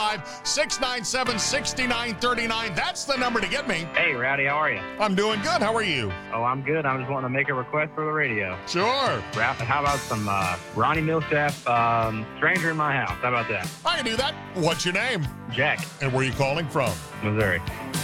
855-697-6939. That's the number to get me. Hey, Rowdy, how are you? I'm doing good. How are you? Oh, I'm good. I'm just wanting to make a request for the radio. Sure. How about some Ronnie Milsap, Stranger in My House? How about that? I can do that. What's your name? Jack, And where are you calling from? Missouri.